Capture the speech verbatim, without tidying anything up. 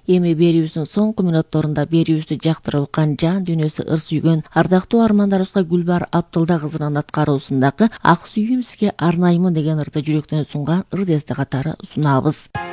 Эми берүүбүздүн соңку мүнөттөрүндө берүүбүздү жактырып уккан, жан дүйнөсү ыр сүйгөн ардактуу армандарыбызга Гүлбар Абдылда кызынын аткаруусундагы Ак сүйүүм сизге арнаймын деген ырды жүрөктөн сунган ыр дести катары сунабыз.